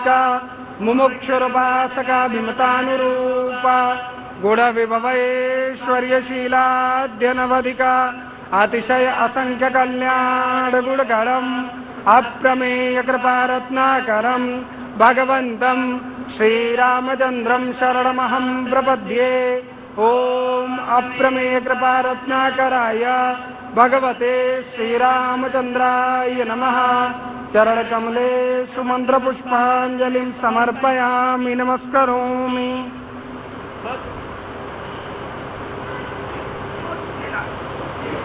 का मुमुक्षुरुपासका विमतानुरूपा गुणविभवैश्वर्यशीलाद्यनवधिका अतिशय असंख्य कल्याण गुणगणम् अप्रमेय कृपारत्नाकरम् भगवन्तं श्रीरामचन्द्रं शरणमहं प्रपद्ये। ओम अप्रमेय कृपारत्नाकराय भगवते श्रीरामचन्द्राय नमः। चरणकमलेषु मन्त्रपुष्पाञ्जलिं समर्पयामि, नमस्करोमि।